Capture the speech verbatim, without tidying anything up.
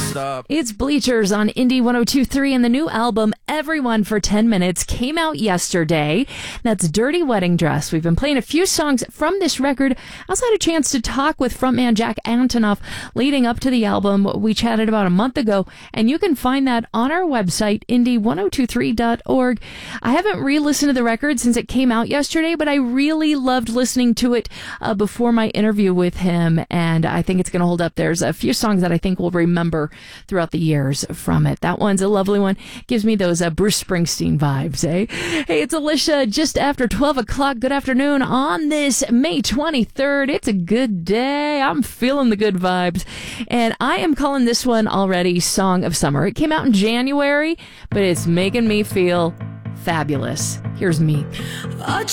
up? It's Bleachers on Indie one oh two point three, and the new album, Everyone for ten minutes, came out yesterday. That's Dirty Wedding Dress. We've been playing a few songs from this record. I also had a chance to talk with frontman Jack Antonoff leading up to the album. We chatted about a month ago, and you can find that on our website, indie one oh two three dot org. I haven't re-listened to the record since it came out yesterday, but I really loved listening to it uh, before my interview with him, and I think it's going to hold up. There's a few songs that I think we'll remember throughout the years from it. That one's a lovely one. Gives me those uh, Bruce Springsteen vibes, eh? Hey, it's Alicia, just after twelve o'clock. Good afternoon on this May twenty-third. It's a good day. I'm feeling the good vibes. And I am calling this one already Song of Summer. It came out in January, but it's making me feel fabulous. Here's me.